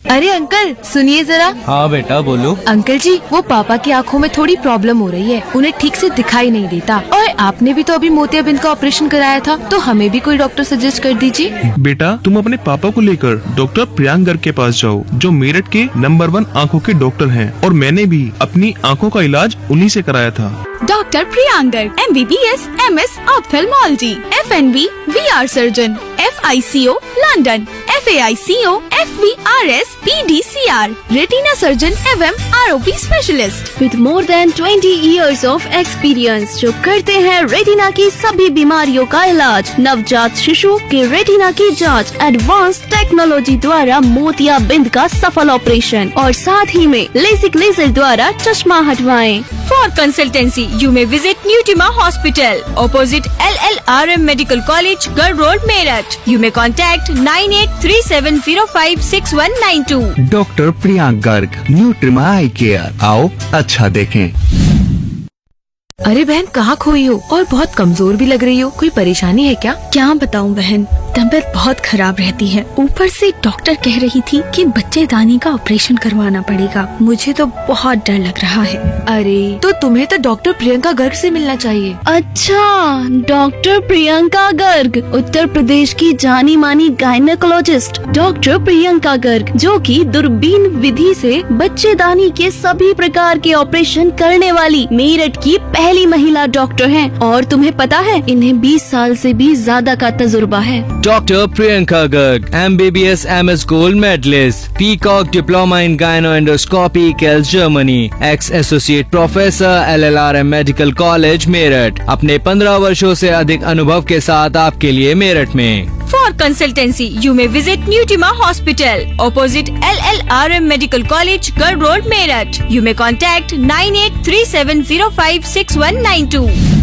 अरे अंकल सुनिए जरा। हाँ बेटा बोलो। अंकल जी वो पापा की आंखों में थोड़ी प्रॉब्लम हो रही है, उन्हें ठीक से दिखाई नहीं देता। और आपने भी तो अभी मोतियाबिंद का ऑपरेशन कराया था, तो हमें भी कोई डॉक्टर सजेस्ट कर दीजिए। बेटा तुम अपने पापा को लेकर डॉक्टर प्रियांक गर्ग के पास जाओ, जो मेरठ के नंबर 1 आँखों के डॉक्टर हैं, और मैंने भी अपनी आँखों का इलाज उन्हीं से कराया था। Doctor Priyank Garg MBBS MS ophthalmology, FNB VR surgeon, FICO London, FAICO FVRS PDCR retina surgeon एवं ROP specialist with more than 20 years of experience, जो करते हैं रेटिना की सभी बीमारियों का इलाज, नवजात शिशु के रेटिना की जांच, एडवांस टेक्नोलॉजी द्वारा मोतियाबिंद का सफल ऑपरेशन, और साथ ही में लेसिक लेजर द्वारा चश्मा हटवाएं। For consultancy you may visit Nutema hospital opposite LLRM medical college Garg road Meerut. You may contact 9837056192। Doctor Priyank Garg, न्यूट्रिमा I care. आओ अच्छा देखें। अरे बहन कहाँ खोई हो और बहुत कमजोर भी लग रही हो, कोई परेशानी है क्या? क्या बताऊं बहन, तबीयत बहुत खराब रहती है। ऊपर से डॉक्टर कह रही थी कि बच्चेदानी का ऑपरेशन करवाना पड़ेगा। मुझे तो बहुत डर लग रहा है। अरे तो तुम्हें तो डॉक्टर प्रियंका गर्ग से मिलना चाहिए। अच्छा, डॉक्टर प्रियंका गर्ग, उत्तर प्रदेश की जानी मानी गायनेकोलॉजिस्ट डॉक्टर प्रियंका गर्ग, जो कि दूरबीन विधि से बच्चेदानी के सभी प्रकार के ऑपरेशन करने वाली मेरठ की पहली महिला डॉक्टर हैं। और तुम्हें पता है इन्हें 20 साल से भी ज्यादा का तजुर्बा है। Doctor Priyanka Garg MBBS MS gold medallist, peacock diploma in गायनोएंडोस्कोपी केल्स Germany, x associate professor LLRM medical college Meerut, अपने 15 वर्षों से अधिक अनुभव के साथ आपके लिए मेरठ में। For consultancy you may visit Nutema hospital opposite LLRM medical college Garg road Meerut. You may contact 9837056192।